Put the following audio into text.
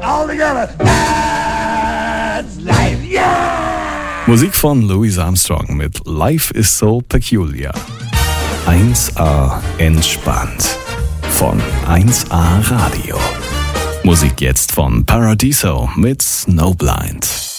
all together. That's life, yeah! Musik von Louis Armstrong mit Life is so peculiar. 1A entspannt von 1A Radio. Musik jetzt von Paradiso mit Snowblind.